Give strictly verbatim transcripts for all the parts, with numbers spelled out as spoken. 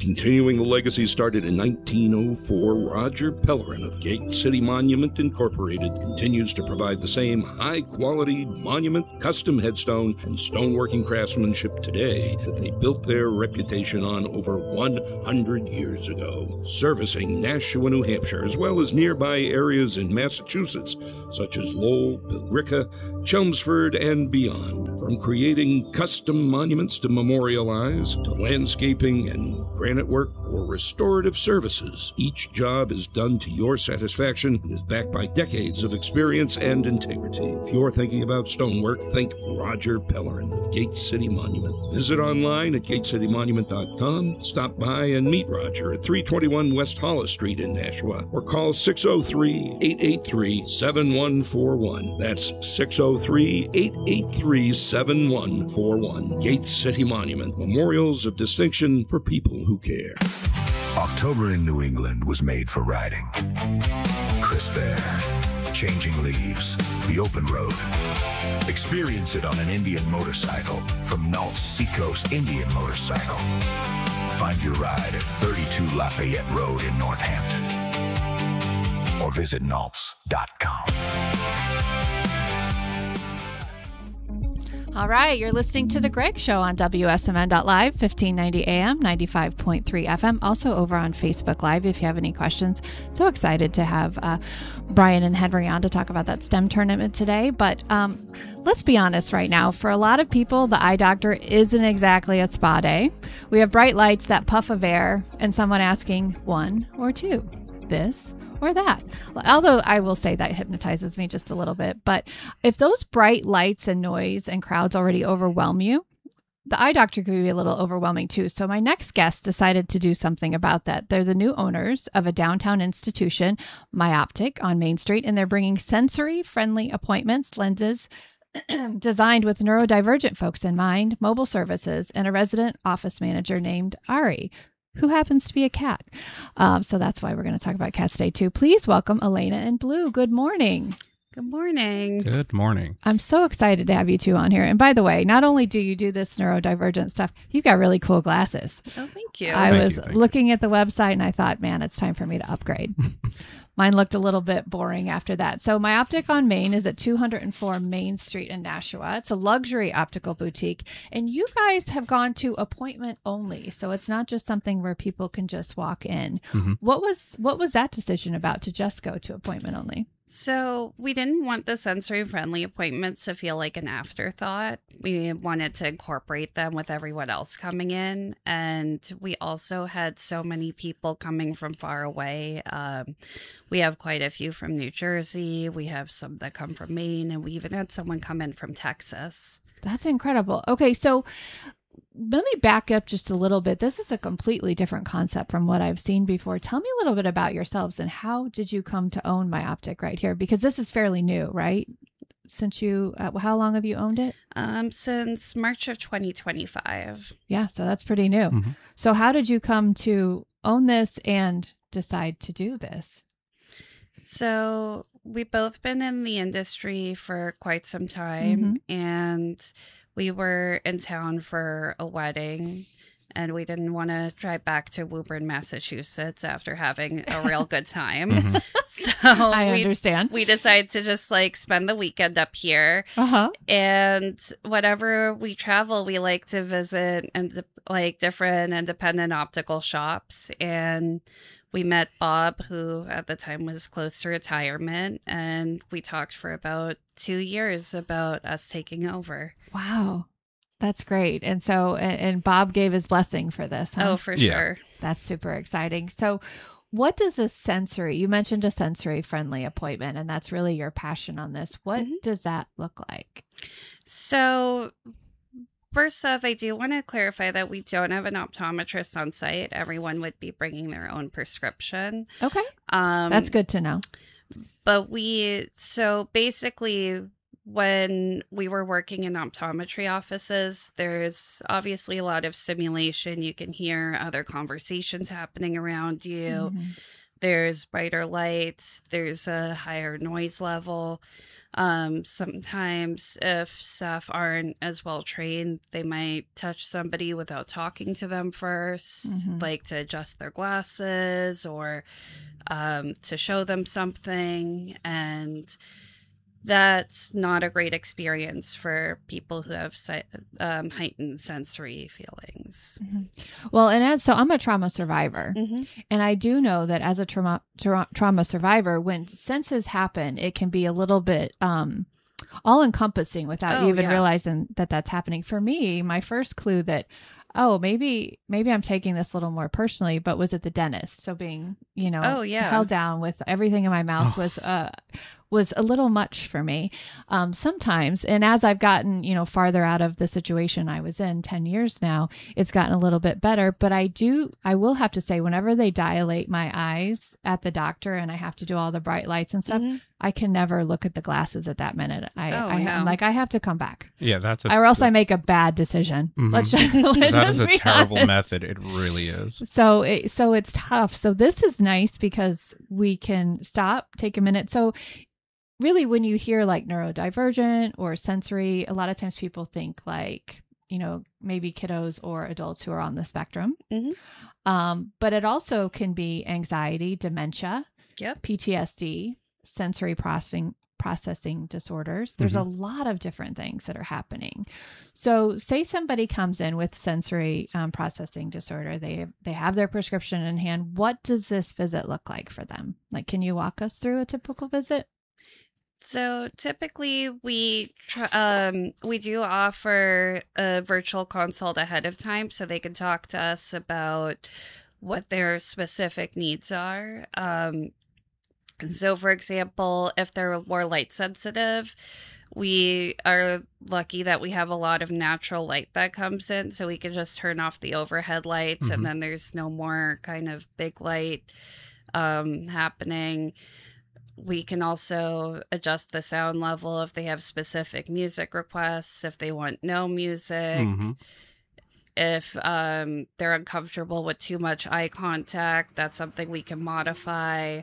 Continuing the legacy started in nineteen oh four, Roger Pellerin of Gate City Monument Incorporated continues to provide the same high-quality monument, custom headstone, and stoneworking craftsmanship today that they built their reputation on over one hundred years ago, servicing Nashua, New Hampshire, as well as nearby areas in Massachusetts, such as Lowell, Billerica, Chelmsford, and beyond. From creating custom monuments to memorialize, to landscaping and granite work or restorative services, each job is done to your satisfaction and is backed by decades of experience and integrity. If you're thinking about stonework, think Roger Pellerin of Gate City Monument. Visit online at gate city monument dot com, stop by and meet Roger at three twenty-one West Hollis Street in Nashua, or call six oh three, eight eight three, seven one four one. That's six oh three, eight eight three, seven one four one. Gate City Monument, memorials of distinction for people who care. October in New England was made for riding. Crisp air, changing leaves, the open road. Experience it on an Indian motorcycle from Nault's Seacoast Indian Motorcycle. Find your ride at thirty-two Lafayette Road in Northampton. Or visit naults dot com. All right, you're listening to The Greg Show on W S M N dot live, fifteen ninety A M, ninety-five point three F M. Also over on Facebook Live if you have any questions. So excited to have uh, Brian and Henry on to talk about that STEM tournament today. But um, let's be honest right now. For a lot of people, the eye doctor isn't exactly a spa day. We have bright lights, that puff of air, and someone asking one or two, this or that. Although I will say that hypnotizes me just a little bit. But if those bright lights and noise and crowds already overwhelm you, the eye doctor could be a little overwhelming too. So my next guest decided to do something about that. They're the new owners of a downtown institution, MyOptic, on Main Street, and they're bringing sensory-friendly appointments, lenses, designed with neurodivergent folks in mind, mobile services, and a resident office manager named Ari, who happens to be a cat. Um, so that's why we're going to talk about Cats Day too. Please welcome Elena and Blue. Good morning. Good morning. Good morning. I'm so excited to have you two on here. And by the way, not only do you do this neurodivergent stuff, you got really cool glasses. Oh, thank you. I Thank was you, thank looking at the website and I thought, man, it's time for me to upgrade. Mine looked a little bit boring after that. So MyOptic on Main is at two oh four Main Street in Nashua. It's a luxury optical boutique. And you guys have gone to appointment only. So it's not just something where people can just walk in. Mm-hmm. What was what was that decision about to just go to appointment only? So we didn't want the sensory-friendly appointments to feel like an afterthought. We wanted to incorporate them with everyone else coming in. And we also had so many people coming from far away. Um, we have quite a few from New Jersey. We have some that come from Maine. And we even had someone come in from Texas. That's incredible. Okay, so let me back up just a little bit. This is a completely different concept from what I've seen before. Tell me a little bit about yourselves and how did you come to own MyOptic right here? Because this is fairly new, right? Since you, uh, how long have you owned it? Um, since March of twenty twenty-five. Yeah, so that's pretty new. Mm-hmm. So how did you come to own this and decide to do this? So we've both been in the industry for quite some time, Mm-hmm. and we were in town for a wedding, and we didn't want to drive back to Woburn, Massachusetts after having a real good time. Mm-hmm. So I we, understand. we decided to just like spend the weekend up here. Uh-huh. And whenever we travel, we like to visit and like different independent optical shops. And we met Bob, who at the time was close to retirement, and we talked for about two years about us taking over. Wow. That's great. And so, and, and Bob gave his blessing for this. Huh? Oh, for Yeah. sure. That's super exciting. So what does a sensory, you mentioned a sensory friendly appointment, and that's really your passion on this. What Mhm. does that look like? So first off, I do want to clarify that we don't have an optometrist on site. Everyone would be bringing their own prescription. Okay. Um, That's good to know. But we, so basically, when we were working in optometry offices, there's obviously a lot of stimulation. You can hear other conversations happening around you. Mhm. There's brighter lights. There's a higher noise level. Um, sometimes if staff aren't as well trained, they might touch somebody without talking to them first, Mm-hmm. like to adjust their glasses or um, to show them something. And that's not a great experience for people who have si- um, heightened sensory feelings. Mm-hmm. Well, and as so I'm a trauma survivor, Mm-hmm. and I do know that as a trauma tra- trauma survivor, when senses happen, it can be a little bit um, all encompassing without Oh, you even yeah. realizing that that's happening. For me, my first clue that oh maybe maybe I'm taking this a little more personally, but was at the dentist. So being you know Oh, yeah. held down with everything in my mouth was uh was a little much for me um, sometimes. And as I've gotten, you know, farther out of the situation I was in ten years now, it's gotten a little bit better. But I do, I will have to say, whenever they dilate my eyes at the doctor and I have to do all the bright lights and stuff, Mhm. I can never look at the glasses at that minute. I, Oh, I no. I'm like, I have to come back. Yeah, that's a Or else I make a bad decision. Mhm. Let's just, let's that just is a be terrible honest. method. It really is. So, it, so it's tough. So this is nice because we can stop, take a minute. So really, when you hear like neurodivergent or sensory, a lot of times people think like, you know, maybe kiddos or adults who are on the spectrum. Mhm. Um, but it also can be anxiety, dementia, Yep. P T S D, sensory processing processing disorders. There's a lot of different things that are happening. So say somebody comes in with sensory um, processing disorder, they they have their prescription in hand. What does this visit look like for them? Like, can you walk us through a typical visit? So typically we tr- um, we do offer a virtual consult ahead of time so they can talk to us about what their specific needs are. Um, so for example, if they're more light sensitive, we are lucky that we have a lot of natural light that comes in, so we can just turn off the overhead lights Mhm. and then there's no more kind of big light um, happening. We can also adjust the sound level if they have specific music requests, if they want no music, hmm if um, they're uncomfortable with too much eye contact, that's something we can modify.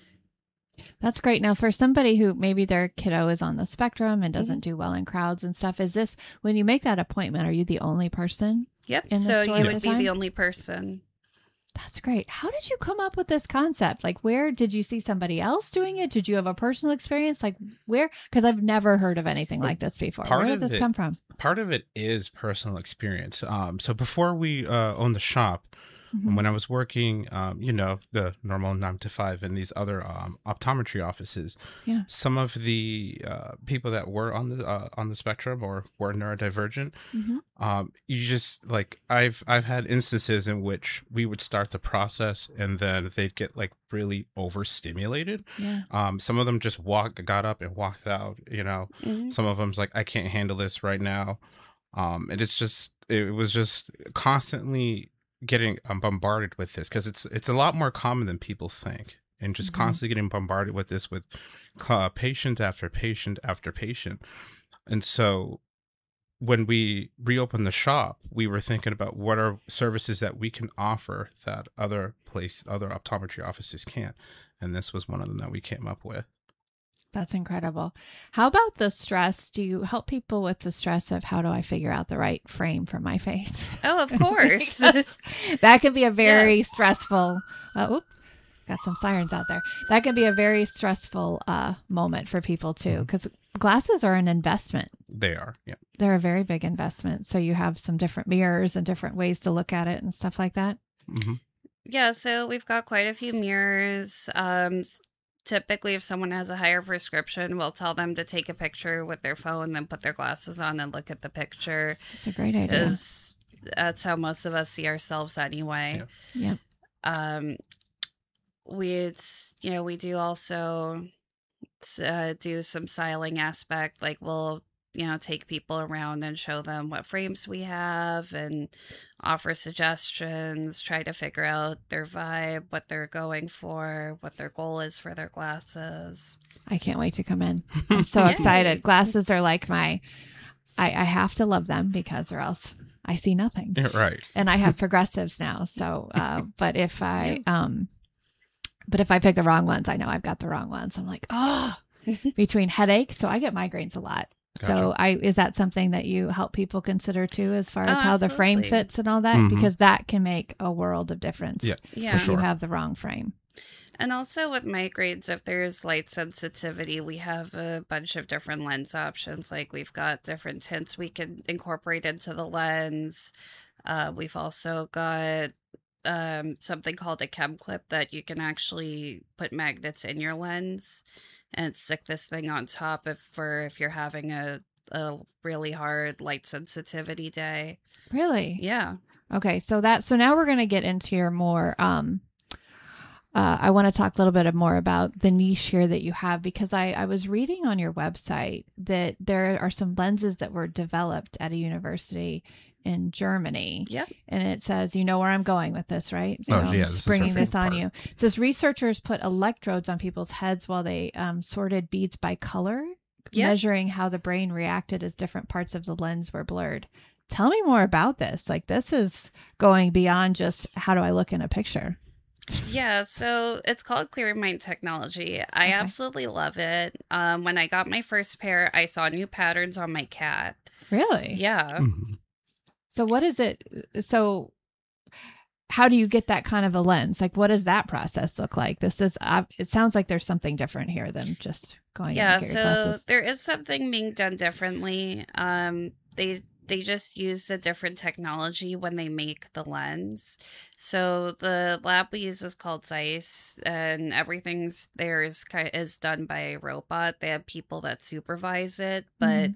That's great. Now, for somebody who maybe their kiddo is on the spectrum and Mm-hmm. doesn't do well in crowds and stuff, is this, when you make that appointment, are you the only person? Yep, In the so store you at would the be time? the only person. That's great. How did you come up with this concept? Like, where did you see somebody else doing it? Did you have a personal experience? Like, where? Because I've never heard of anything like this before. Part Where did of this it- come from? Part of it is personal experience. Um, so before we uh, owned the shop, Mhm. when I was working, um, you know, the normal nine to five in these other um, optometry offices, Yeah. some of the uh, people that were on the uh, on the spectrum or were neurodivergent, Mhm. um, you just like I've I've had instances in which we would start the process and then they'd get like really overstimulated. Yeah. Um, some of them just walked, got up and walked out. You know, Mhm. some of them's like, I can't handle this right now. Um, and it's just, it was just constantly getting um, bombarded with this because it's it's a lot more common than people think, and just Mhm. constantly getting bombarded with this with uh, patient after patient after patient. And so when we reopened the shop, we were thinking about what are services that we can offer that other place, other optometry offices can't. And this was one of them that we came up with. That's incredible. How about the stress? Do you help people with the stress of how do I figure out the right frame for my face? Oh, of course. That can be a very Yes. stressful. Uh, oop, got some sirens out there. That can be a very stressful uh, moment for people too, because glasses are an investment. They are, yeah. They're a very big investment. So you have some different mirrors and different ways to look at it and stuff like that. hmm Yeah, so we've got quite a few mirrors. Um, s- typically, if someone has a higher prescription, we'll tell them to take a picture with their phone, then put their glasses on and look at the picture. It's a great idea. Because that's how most of us see ourselves anyway. Yeah. Um, we, it's, you know, we do also uh, do some styling aspect. Like we'll, you know, take people around and show them what frames we have and offer suggestions, try to figure out their vibe, what they're going for, what their goal is for their glasses. I can't wait to come in. I'm so Yay. excited. Glasses are like my, I, I have to love them because or else I see nothing. Yeah, right. And I have progressives now. So, uh, but if I, um, but if I pick the wrong ones, I know I've got the wrong ones. I'm like, oh, between headaches. So I get migraines a lot. So Gotcha. I is that something that you help people consider too, as far as Oh, how the frame absolutely. fits and all that? Mhm. Because that can make a world of difference. Yeah, Yeah. If for you sure. have the wrong frame. And also with migraines, if there's light sensitivity, we have a bunch of different lens options. Like we've got different tints we can incorporate into the lens. Uh, we've also got um, something called a chem clip that you can actually put magnets in your lens and stick this thing on top if for if you're having a, a really hard light sensitivity day. Really? Yeah. Okay. So that so now we're gonna get into your more um Uh, I want to talk a little bit more about the niche here that you have, because I, I was reading on your website that there are some lenses that were developed at a university in Germany. Yep. And it says, you know where I'm going with this, right? So Oh, yeah, I'm this just is her bringing this favorite on part. you. It says researchers put electrodes on people's heads while they um, sorted beads by color, Yep. measuring how the brain reacted as different parts of the lens were blurred. Tell me more about this. Like, this is going beyond just how do I look in a picture? Yeah, so it's called Clear Mind Technology. I Okay. absolutely love it. Um, when I got my first pair, I saw new patterns on my cat. Really? Yeah. Mhm. So what is it? So how do you get that kind of a lens? Like, what does that process look like? This is, uh, it sounds like there's something different here than just going Yeah, and get your so glasses. there is something being done differently. Um, they they just use a different technology when they make the lens. So the lab we use is called Zeiss, and everything's there is ki- is done by a robot. They have people that supervise it, but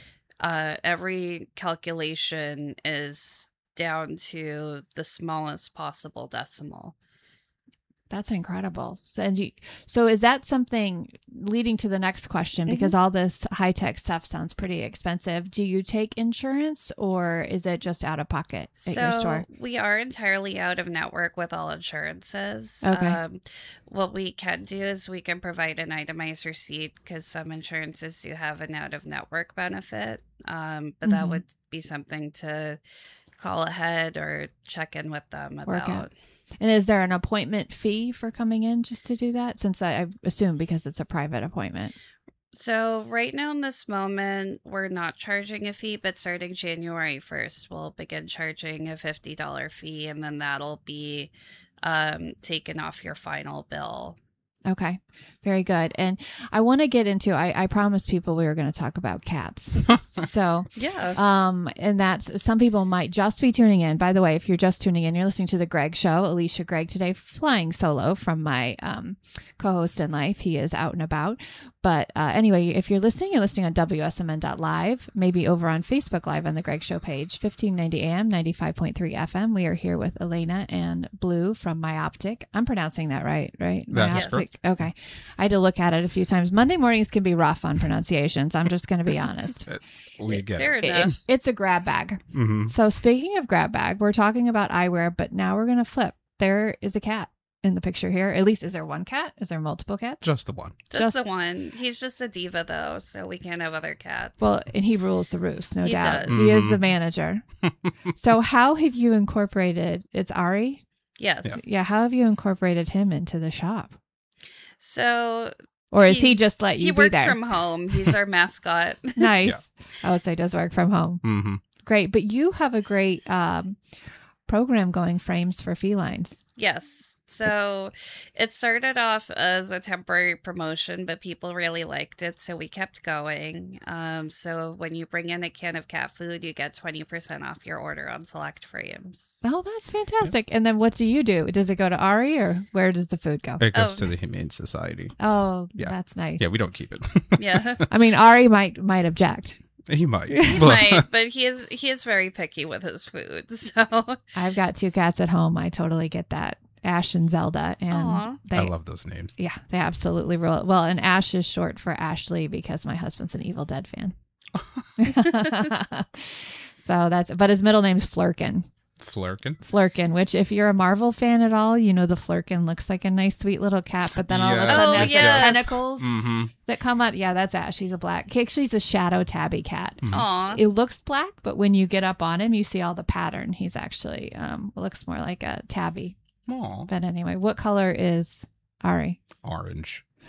uh, every calculation is down to the smallest possible decimal. That's incredible. So, and you, so is that something leading to the next question? Because all this high tech stuff sounds pretty expensive. Do you take insurance, or is it just out of pocket at your store? So we are entirely out of network with all insurances. Okay. Um, what we can do is we can provide an itemized receipt because some insurances do have an out of network benefit. Um, but that Mhm. would be something to call ahead or check in with them Work about. out. And is there an appointment fee for coming in just to do that? Since I, I assume because it's a private appointment. So right now in this moment, we're not charging a fee, but starting January first, we'll begin charging a fifty dollars fee, and then that'll be um, taken off your final bill. Okay. Very good. And I want to get into, I, I promised people we were going to talk about cats. So, Yeah. um, and that's, some people might just be tuning in. By the way, if you're just tuning in, you're listening to The Greg Show. Alicia Gregg today, flying solo from my um, co-host in life. He is out and about. But uh, anyway, if you're listening, you're listening on W S M N dot live, maybe over on Facebook Live on The Greg Show page, fifteen ninety A M, ninety-five point three F M. We are here with Elena and Blue from Myoptic. I'm pronouncing that right, right? That's Myoptic. correct. Okay. I had to look at it a few times. Monday mornings can be rough on pronunciations. I'm just going to be honest. We get Fair it. It- enough. it's a grab bag. hmm So speaking of grab bag, we're talking about eyewear, but now we're going to flip. There is a cat in the picture here. At least, is there one cat? Is there multiple cats? Just the one. Just, Just- the one. He's just a diva, though, so we can't have other cats. Well, and he rules the roost, no He doubt. does. He is Mhm. the manager. So how have you incorporated, it's Ari? yes. Yeah. Yeah, how have you incorporated him into the shop? So Or is He- he just let you he be works there? from home. He's our mascot. Nice. Yeah. I would say does work from home. hmm Great. But you have a great um, program going, Frames for Felines. Yes. So it started off as a temporary promotion, but people really liked it, so we kept going. Um, so when you bring in a can of cat food, you get twenty percent off your order on select frames. Oh, that's fantastic. And then what do you do? Does it go to Ari, or where does the food go? It goes Oh. to the Humane Society. Oh, Yeah. that's nice. Yeah, we don't keep it. Yeah. I mean, Ari might might object. he might. He Well, might, but he is he is very picky with his food. So I've got two cats at home. I totally get that. Ash and Zelda. And Aw. they I love those names. yeah, they absolutely rule it. Well, and Ash is short for Ashley because my husband's an Evil Dead fan. So that's, but his middle name's Flurkin. Flurkin. Flurkin, which if you're a Marvel fan at all, you know the Flurkin looks like a nice, sweet little cat, but then all of a Yes, sudden Oh, there's yes. the tentacles Mm-hmm. that come out. Yeah, that's Ash. He's a black. Actually, he's a shadow tabby cat. aw. It looks black, but when you get up on him, you see all the pattern. He's actually um looks more like a tabby. Aw. But anyway, what color is Ari? Orange.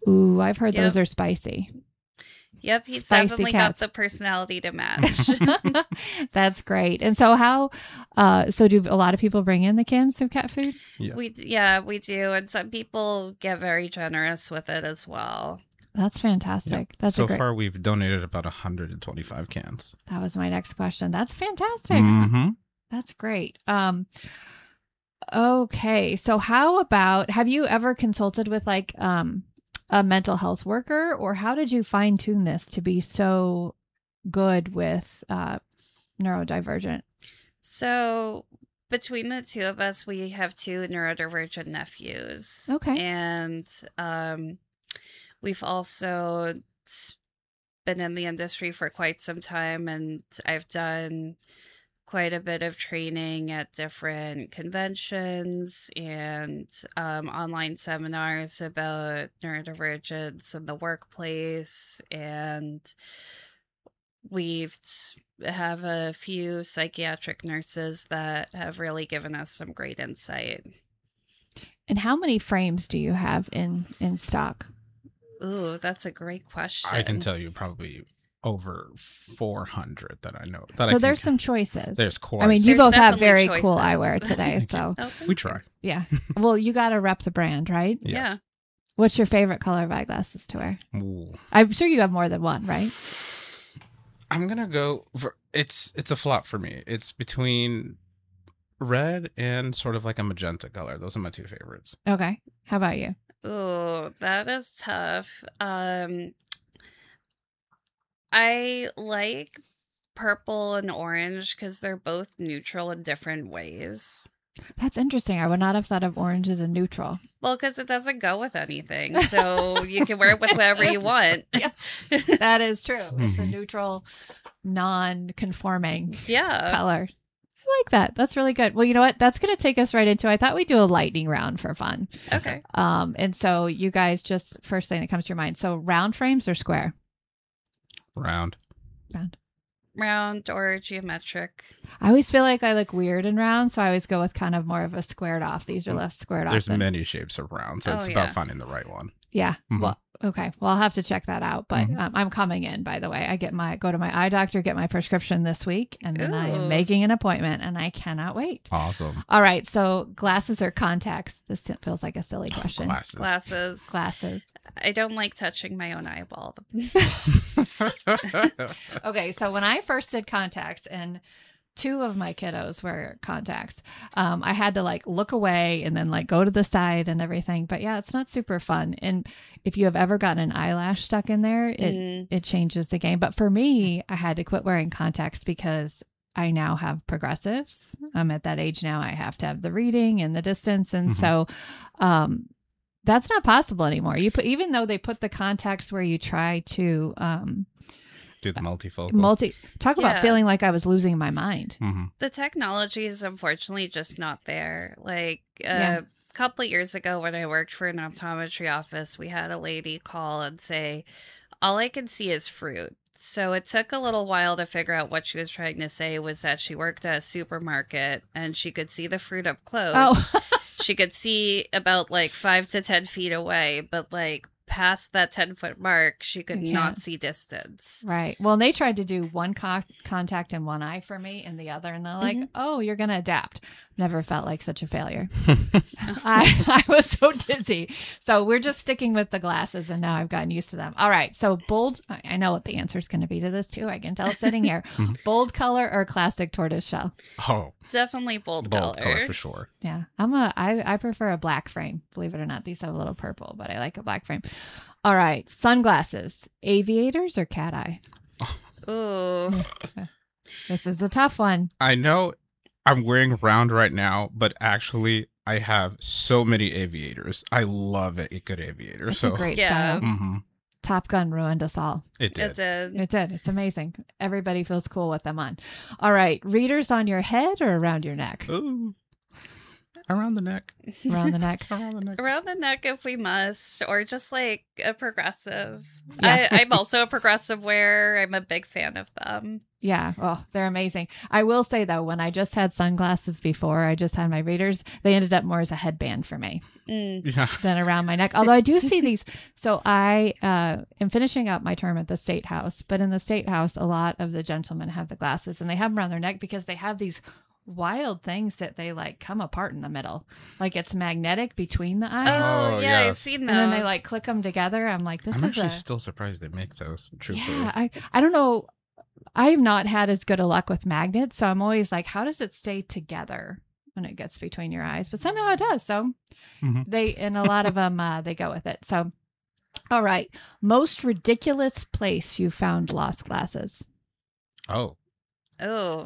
Ooh, I've heard Yep. those are spicy. Yep, he's Spicy definitely cats. got the personality to match. That's great. And so how, uh, so do a lot of people bring in the cans of cat food? Yeah. We yeah, we do, and some people get very generous with it as well. That's fantastic. That's so a great, far, we've donated about one hundred twenty-five cans. that was my next question. That's fantastic. Mm-hmm. That's great. Um, okay. So how about, have you ever consulted with like, um, a mental health worker, or how did you fine tune this to be so good with, uh, neurodivergent? So between the two of us, we have two neurodivergent nephews. Okay. And um, we've also been in the industry for quite some time, and I've done quite a bit of training at different conventions and um, online seminars about neurodivergence in the workplace. And we've have a few psychiatric nurses that have really given us some great insight. And how many frames do you have in, in stock? Ooh, that's a great question. I can tell you probably over four hundred that I know. That I So can there's count. some choices. There's quite. I mean, you There's both have definitely very cool choices. eyewear today. So Oh, thank we you. try. yeah. Well, you got to rep the brand, right? Yes. What's your favorite color of eyeglasses to wear? Ooh. I'm sure you have more than one, right? I'm gonna go for it's. It's a flop for me. It's between red and sort of like a magenta color. Those are my two favorites. Okay. How about you? Ooh, that is tough. Um, I like purple and orange because they're both neutral in different ways. That's interesting. I would not have thought of orange as a neutral. Well, because it doesn't go with anything, so you can wear it with whatever you want. Yeah. That is true. It's a Mhm. neutral, non-conforming Yeah. color. I like that. That's really good. Well, you know what? That's going to take us right into, I thought we'd do a lightning round for fun. Okay. Um, and so you guys just, first thing that comes to your mind. So round frames or square? Round. Round. Round or geometric. I always feel like I look weird in round, so I always go with kind of more of a squared off. These are less squared off. There's than- many shapes of round, so Oh, it's yeah. about finding the right one. Yeah. Mhm. Well, okay. Well, I'll have to check that out. But Mhm. um, I'm coming in, by the way. I get my go to my eye doctor, get my prescription this week, and then I am Ooh. making an appointment, and I cannot wait. Awesome. All right. So glasses or contacts? This feels like a silly question. Glasses. Glasses. Glasses. I don't like touching my own eyeball. Okay. So when I first did contacts, and two of my kiddos were contacts, um, I had to like look away and then like go to the side and everything. But yeah, it's not super fun. And if you have ever gotten an eyelash stuck in there, it Mm. it changes the game. But for me, I had to quit wearing contacts because I now have progressives. I'm at that age now. I have to have the reading and the distance. And Mhm. so um, that's not possible anymore. You put, even though they put the contacts where you try to um, Do the multifocal. multi, talk about Yeah. feeling like I was losing my mind. Mhm. The technology is unfortunately just not there. Like a Yeah. couple of years ago when I worked for an optometry office, we had a lady call and say, all I can see is fruit. So it took a little while to figure out what she was trying to say was that she worked at a supermarket and she could see the fruit up close. Oh, She could see about like five to ten feet away, but like past that ten foot mark, she could You not can't. see distance. right. Well, they tried to do one co- contact in one eye for me and the other, and they're like, Mhm. "Oh, you're going to adapt." Never felt like such a failure. I, I was so dizzy. So we're just sticking with the glasses, and now I've gotten used to them. All right. So bold. I I know what the answer is going to be to this too. I can tell sitting here. Bold color or classic tortoise shell? Oh, Definitely bold, bold color. color for sure. Yeah, I'm a. I I prefer a black frame. Believe it or not, these have a little purple, but I like a black frame. All right, sunglasses, aviators or cat eye? Ooh. This is a tough one. I know I'm wearing round right now, but actually I have so many aviators. I love a good aviator. It's so a great Yeah. style. Mhm. Top Gun ruined us all. It did. It did. It did. It's amazing. Everybody feels cool with them on. All right, readers on your head or around your neck? Ooh. Around the neck. Around the neck. Around the neck. Around the neck if we must, or just like a progressive. Yeah. I, I'm also a progressive wearer. I'm a big fan of them. Yeah. Oh, they're amazing. I will say though, when I just had sunglasses before, I just had my readers, they ended up more as a headband for me Mm. Yeah. than around my neck. Although I do see these. So I uh, am finishing up my term at the State House, but in the State House, a lot of the gentlemen have the glasses and they have them around their neck because they have these wild things that they like come apart in the middle. Like it's magnetic between the eyes. Oh, Oh, yeah, I've yes. seen And those. then they like click them together. I'm like, this I'm is actually a still surprised they make those. Truthfully. yeah. I I don't know. I have not had as good a luck with magnets, so I'm always like, how does it stay together when it gets between your eyes? But somehow it does. So Mhm. they and a lot of them uh, they go with it. So, all right, most ridiculous place you found lost glasses. Oh, Oh,